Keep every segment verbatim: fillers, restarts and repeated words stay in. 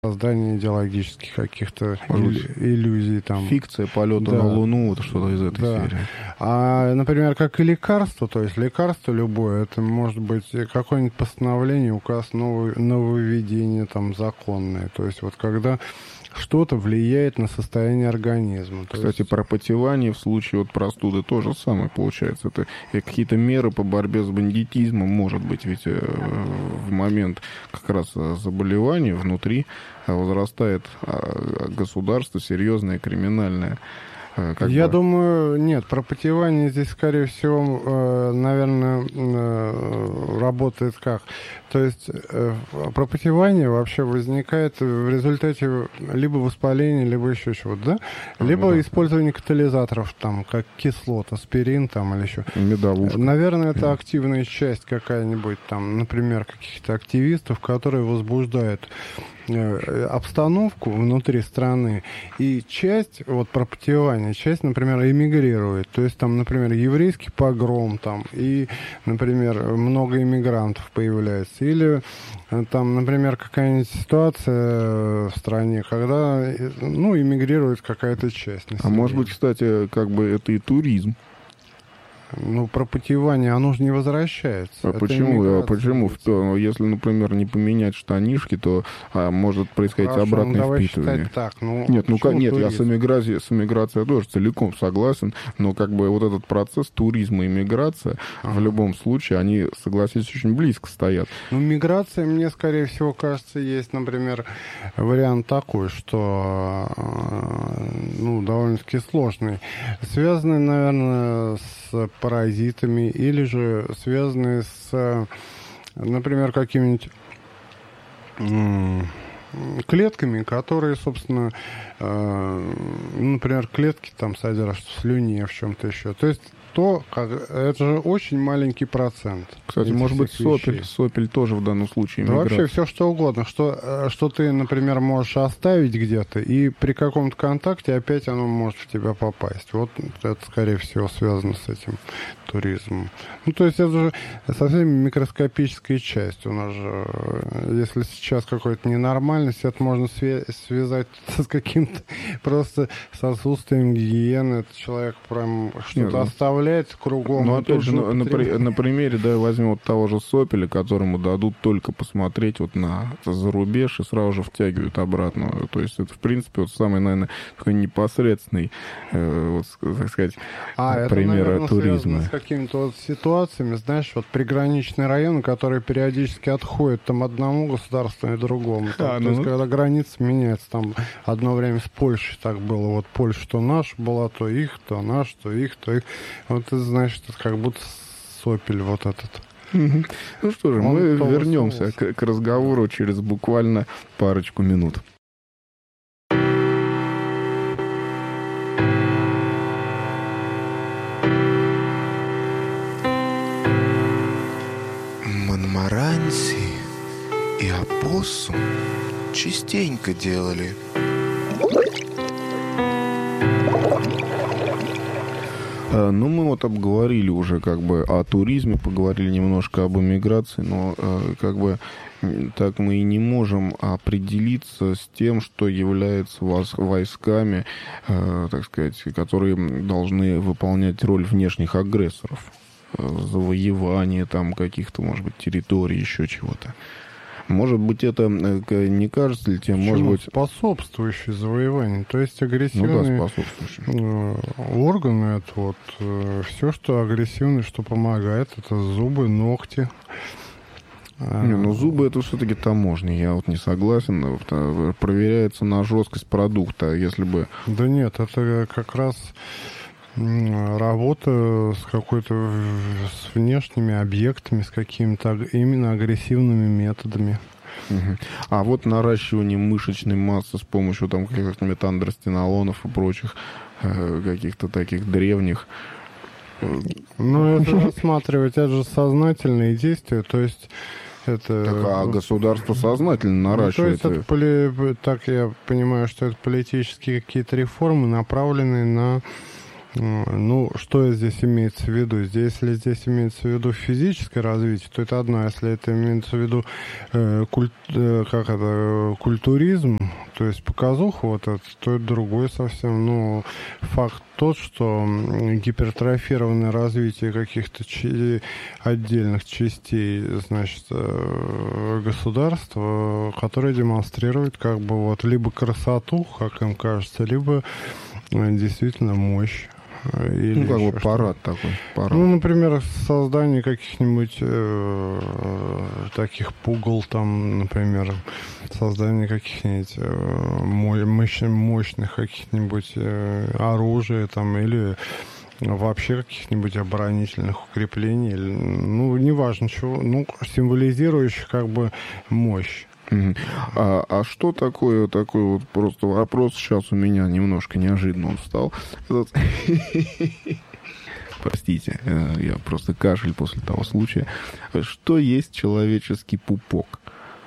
создание идеологических каких-то Может, иллюзий. Там. Фикция полета да. на Луну, вот что-то из этой да. серии. А, например, как и лекарство, то есть лекарство любое, это может быть какое-нибудь постановление, указ, новое, нововведение там, законное. То есть вот когда что-то влияет на состояние организма. То Кстати, есть... пропотевание в случае вот простуды то же самое получается. Это какие-то меры по борьбе с бандитизмом, может быть, ведь в момент как раз заболевания внутри возрастает государство серьезное, криминальное. Как Я бы... думаю, нет, пропотевание здесь, скорее всего, наверное, работает как? То есть пропотевание вообще возникает в результате либо воспаления, либо еще чего-то, да? Либо а, да. использование катализаторов, там, как кислот, аспирин там или еще. Медовушка. Наверное, это активная часть какая-нибудь там, например, каких-то активистов, которые возбуждают обстановку внутри страны, и часть, вот пропотевания, часть, например, эмигрирует. То есть там, например, еврейский погром там, и, например, много иммигрантов появляется. Или там, например, какая-нибудь ситуация в стране, когда, ну, эмигрирует какая-то часть населения. А может быть, кстати, как бы это и туризм. Ну, пропотевание, оно же не возвращается. А почему? А почему? В, если, например, не поменять штанишки, то а, может происходить Хорошо, обратное ну, впитывание. Так. Ну, нет, ну как, нет, туризм? я с эмиграцией, с эмиграцией тоже целиком согласен, но как бы вот этот процесс туризма и миграция, ага. в любом случае, они, согласитесь, очень близко стоят. Ну, миграция, мне, скорее всего, кажется, есть, например, вариант такой, что, ну, довольно-таки сложный. Связанный, наверное, с паразитами или же связанные с, например, какими-нибудь клетками, которые, собственно, э, например, клетки там содержат в слюне, в чем-то еще. То есть то, как, это же очень маленький процент. Кстати, может быть, сопель, сопель тоже в данном случае да миграция. Вообще все что угодно, что, что ты, например, можешь оставить где-то, и при каком-то контакте опять оно может в тебя попасть. Вот это, скорее всего, связано с этим туризмом. Ну, то есть это же совсем микроскопическая часть. У нас же, если сейчас какой-то ненормальность, это можно связать с каким-то просто с отсутствием гигиены. Этот человек прям что-то оставляет кругом. Ну, опять же, на, на, при, на примере, да, возьмем вот того же сопеля, которому дадут только посмотреть вот на зарубеж и сразу же втягивают обратно. То есть это, в принципе, вот самый, наверное, такой непосредственный, э, вот, так сказать, а, пример это, наверное, туризма. С какими-то вот ситуациями, знаешь, вот приграничные районы, которые периодически отходят там одному государству и другому. Там, а, то ну, есть, когда граница меняется, там одно время с Польшей так было. Вот Польша то наша была, то их, то наш, то их, то их. Вот это, значит, это как будто сопель вот этот. Ну что же, Он мы вернемся к, к разговору через буквально парочку минут. Монмаранси и опоссум частенько делали. Ну, мы вот обговорили уже как бы о туризме, поговорили немножко об эмиграции, но как бы так мы и не можем определиться с тем, что является войсками, так сказать, которые должны выполнять роль внешних агрессоров. Завоевание там каких-то, может быть, территорий, еще чего-то. Может быть, это не кажется ли тем, Почему? может быть... Способствующие завоеванию. То есть агрессивные ну, да, способствующие. органы, это вот все, что агрессивное, что помогает, это зубы, ногти. Не, ну зубы это все-таки таможня, я вот не согласен. Проверяется на жесткость продукта, если бы... Да нет, это как раз... работа с какой-то с внешними объектами, с какими-то именно агрессивными методами. Угу. А вот наращивание мышечной массы с помощью там каких-то метандростенолонов и прочих э, каких-то таких древних. Ну, это рассматривать, это же сознательные действия, то есть это... Так, а государство сознательно наращивает. Ну, то есть это поли... так я понимаю, что это политические какие-то реформы, направленные на Ну, что здесь имеется в виду? Здесь, если здесь имеется в виду физическое развитие, то это одно. Если это имеется в виду э, культ, э, как это, культуризм, то есть показуха, вот это, то это другое совсем. Ну, факт тот, что гипертрофированное развитие каких-то ч- отдельных частей, значит, э, государства, которое демонстрирует как бы вот либо красоту, как им кажется, либо э, действительно мощь. Или ну, как бы парад что-то. такой. Парад. Ну, например, создание каких-нибудь э, таких пугал, там, например, создание каких-нибудь э, мощ, мощных каких-нибудь э, оружий, там, или вообще каких-нибудь оборонительных укреплений, ну, неважно чего, ну, символизирующих как бы мощь. А, а что такое, такой вот просто вопрос сейчас у меня немножко неожиданно он встал. Простите, я просто кашель после того случая. Что есть человеческий пупок?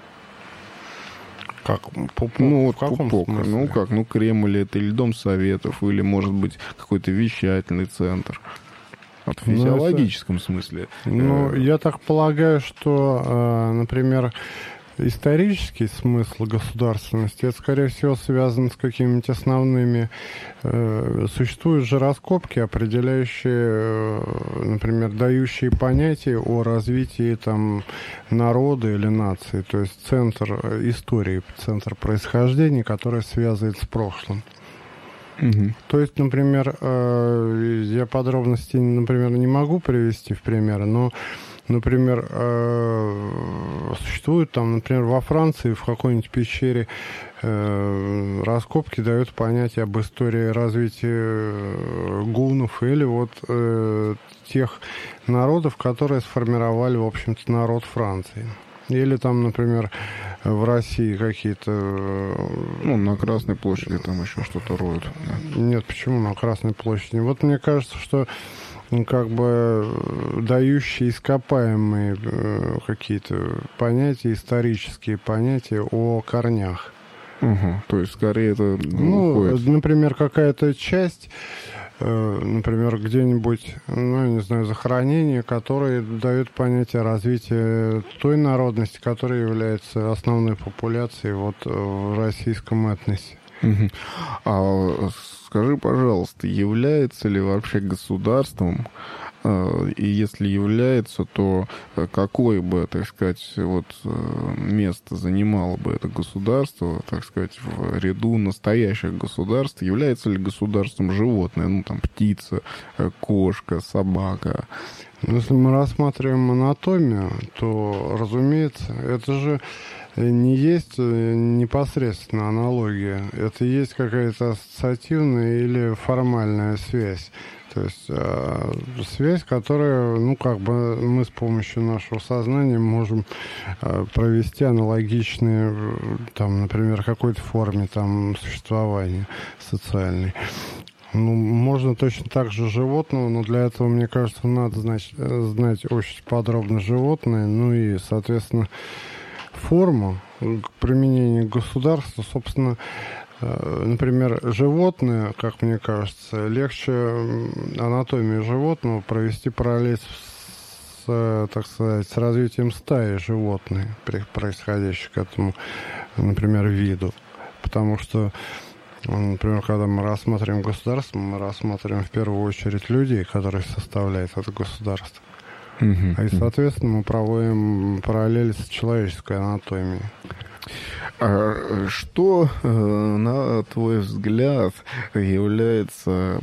Как пупок? Ну, вот в каком пупок. смысле? Ну, как, ну, Кремль это или Дом Советов, или, может быть, какой-то вещательный центр. В физиологическом ну, это... смысле. Ну, я так полагаю, что, например, исторический смысл государственности, это, скорее всего, связано с какими-нибудь основными... Э, существуют же раскопки, определяющие, э, например, дающие понятия о развитии там, народа или нации, то есть центр истории, центр происхождения, который связывает с прошлым. Угу. То есть, например, э, я подробностей, например, не могу привести в пример, но например, существует там, например, во Франции в какой-нибудь пещере раскопки дают понятие об истории развития гуннов или вот тех народов, которые сформировали, в общем-то, народ Франции. Или там, например, в России какие-то... Ну, на Красной площади там еще что-то роют. Да. Нет, почему на Красной площади? Вот мне кажется, что как бы дающие ископаемые э, какие-то понятия, исторические понятия о корнях. Угу. То есть, скорее, это ну, уходит. Например, какая-то часть, э, например, где-нибудь, ну, я не знаю, захоронение, которое дает понятие развития той народности, которая является основной популяцией вот в российском этносе. Угу. А скажи, пожалуйста, является ли вообще государством, и если является, то какое бы, так сказать, вот место занимало бы это государство, так сказать, в ряду настоящих государств? Является ли государством животное, ну, там, птица, кошка, собака? Если мы рассматриваем анатомию, то, разумеется, это же не есть непосредственно аналогия. Это есть какая-то ассоциативная или формальная связь. То есть э, связь, которая, ну, как бы мы с помощью нашего сознания можем э, провести аналогичные, там, например, какой-то форме там существования социальной. Ну, можно точно так же животного, но для этого, мне кажется, надо знать, знать очень подробно животное, ну и, соответственно, форму применения государства, собственно, например, животное, как мне кажется, легче анатомию животного провести параллель с, так сказать, с развитием стаи животных, происходящих к этому, например, виду. Потому что, например, когда мы рассматриваем государство, мы рассматриваем в первую очередь людей, которые составляют это государство. Uh-huh. А и, соответственно, мы проводим параллели с человеческой анатомией. А что, на твой взгляд, является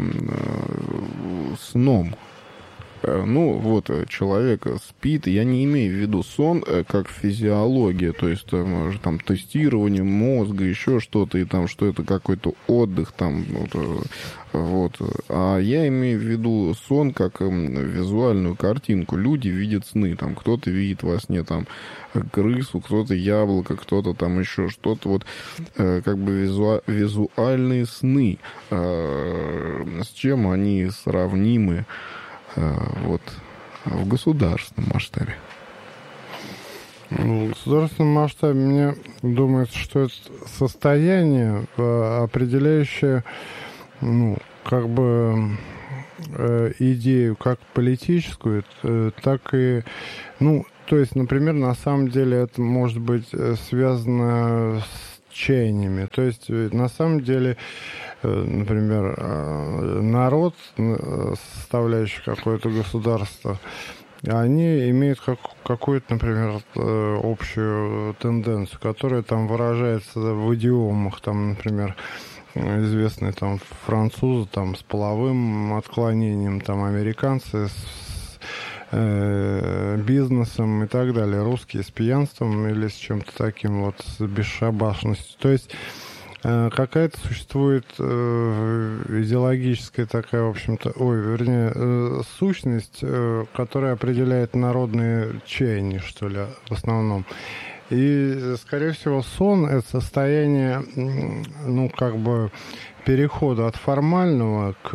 сном? Ну, вот, человек спит, я не имею в виду сон как физиология, то есть там, там тестирование мозга, еще что-то, и там, что это какой-то отдых, там, вот, вот. А я имею в виду сон как визуальную картинку. Люди видят сны, там, кто-то видит во сне, там, крысу, кто-то яблоко, кто-то там еще что-то, вот, как бы визу... визуальные сны, с чем они сравнимы? Вот, в государственном масштабе. В государственном масштабе, мне думается, что это состояние, определяющее, ну, как бы э, идею как политическую, э, так и, ну, то есть, например, на самом деле это может быть связано с чаяниями. То есть, на самом деле, э, например, э, народ, составляющий какое-то государство, они имеют как, какую-то, например, общую тенденцию, которая там выражается в идиомах, там, например, известные там французы там с половым отклонением, там американцы с э, бизнесом и так далее, русские с пьянством или с чем-то таким вот, с бесшабашностью. То есть какая-то существует э, идеологическая такая, в общем-то, ой, вернее, э, сущность, э, которая определяет народные чаяния, что ли, в основном. И, скорее всего, сон — это состояние, ну, как бы, перехода от формального к,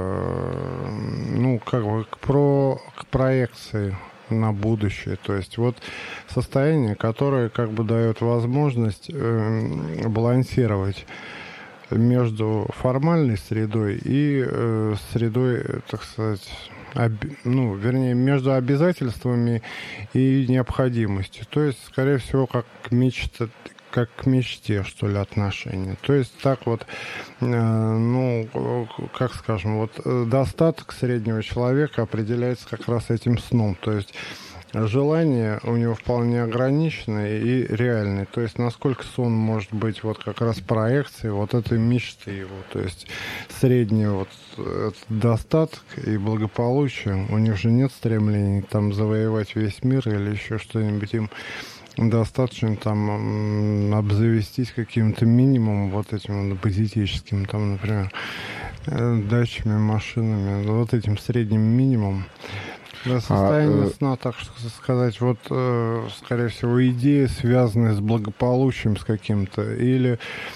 ну, как бы, к, про, к проекции на будущее. То есть вот состояние, которое как бы дает возможность э, балансировать между формальной средой и э, средой, так сказать, об, ну, вернее, между обязательствами и необходимостью. То есть, скорее всего, как мечта, как к мечте, что ли, отношения. То есть так вот, э, ну, как скажем, вот достаток среднего человека определяется как раз этим сном. То есть желания у него вполне ограниченные и реальные. То есть насколько сон может быть вот как раз проекцией вот этой мечты его. То есть средний вот этот достаток и благополучие. У них же нет стремлений там завоевать весь мир или еще что-нибудь. Им достаточно там обзавестись каким-то минимумом вот этим вот базитическим, там, например, дачами, машинами, вот этим средним минимумом. Да, состояние а, сна, так сказать, вот, э, скорее всего, идеи, связанные с благополучием, с каким-то, или,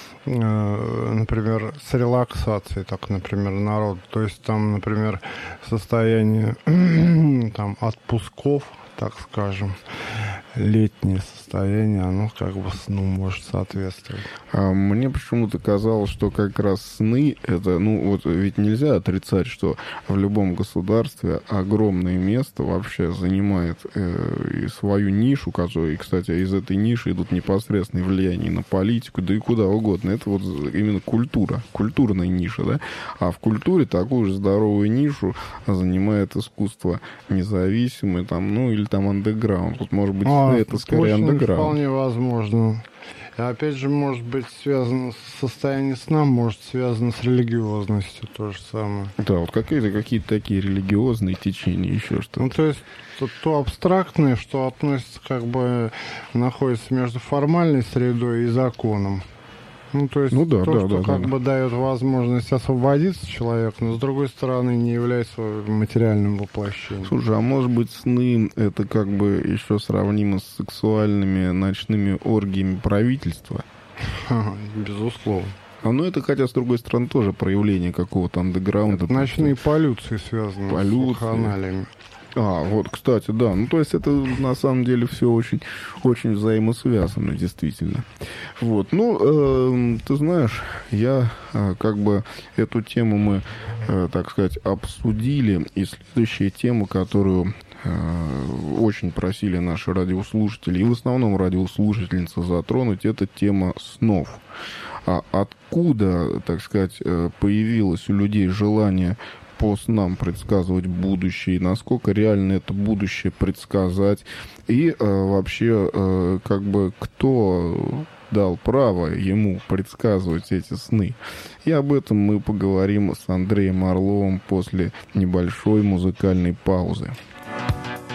э, например, с релаксацией, так, например, народ. То есть там, например, состояние там отпусков, так скажем, летнее состояние, оно как бы сну может соответствовать. А мне почему-то казалось, что как раз сны, это, ну, вот ведь нельзя отрицать, что в любом государстве огромное место вообще занимает э, и свою нишу, которая, и, кстати, из этой ниши идут непосредственные влияния на политику, да и куда угодно. Это вот именно культура, культурная ниша, да? А в культуре такую же здоровую нишу занимает искусство независимое, там, ну, или там андеграунд. Вот, может быть, а, это скорее андеграунд. Вполне возможно. И опять же, может быть связано с состоянием сна, может связано с религиозностью, то же самое. Да, вот какие-то какие-то такие религиозные течения, еще что-то. Ну, то есть то, то абстрактное, что относится, как бы, находится между формальной средой и законом. Ну, то есть ну, да, то, да, что да, как да. бы дает возможность освободиться человеку, но с другой стороны не является материальным воплощением. Слушай, а может быть сны это как бы еще сравнимо с сексуальными ночными оргиями правительства? Безусловно. А ну это, хотя, с другой стороны, тоже проявление какого-то андеграунда. Это ночные полюции связаны полюции. с вакханалиями. А, вот, кстати, да. Ну, то есть это на самом деле все очень, очень взаимосвязано, действительно. Вот. Ну, э, ты знаешь, я э, как бы эту тему мы, э, так сказать, обсудили. И следующая тема, которую э, очень просили наши радиослушатели, и в основном радиослушательницы затронуть, это тема снов. А откуда, так сказать, появилось у людей желание по снам предсказывать будущее, насколько реально это будущее предсказать, и э, вообще, э, как бы, кто дал право ему предсказывать эти сны. И об этом мы поговорим с Андреем Орловым после небольшой музыкальной паузы.